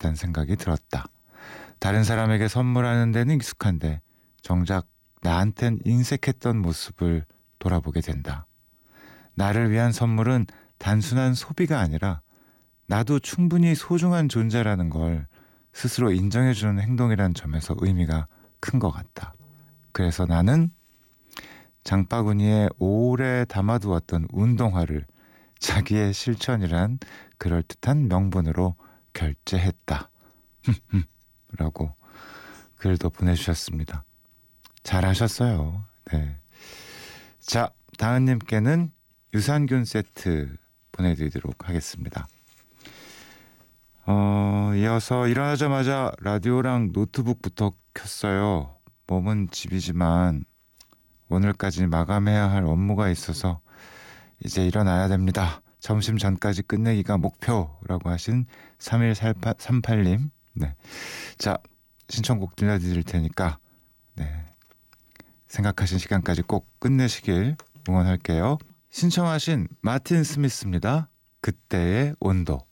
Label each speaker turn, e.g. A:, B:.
A: 같다는 생각이 들었다. 다른 사람에게 선물하는 데는 익숙한데 정작 나한텐 인색했던 모습을 돌아보게 된다. 나를 위한 선물은 단순한 소비가 아니라 나도 충분히 소중한 존재라는 걸 스스로 인정해주는 행동이라는 점에서 의미가 큰 것 같다. 그래서 나는 장바구니에 오래 담아두었던 운동화를 자기의 실천이란 그럴듯한 명분으로 결제했다. 라고 글도 보내주셨습니다. 잘하셨어요. 네. 자, 다은님께는 유산균 세트 보내드리도록 하겠습니다. 이어서 일어나자마자 라디오랑 노트북부터 켰어요. 몸은 집이지만 오늘까지 마감해야 할 업무가 있어서 이제 일어나야 됩니다. 점심 전까지 끝내기가 목표라고 하신 3138님. 네. 자, 신청곡 들려드릴 테니까 네. 생각하신 시간까지 꼭 끝내시길 응원할게요. 신청하신 마틴 스미스입니다. 그때의 온도.